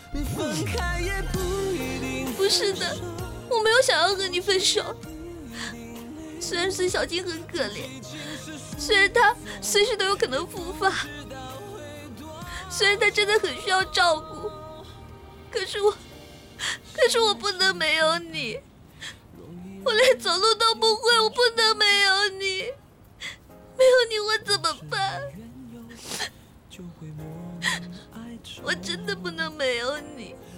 不是的，我没有想要和你分手。虽然孙小静很可怜，虽然她随时都有可能复发，虽然她真的很需要照顾，可是我不能没有你，我连走路都不会，我不能没有你，没有你我怎么办？我真的不能没有你。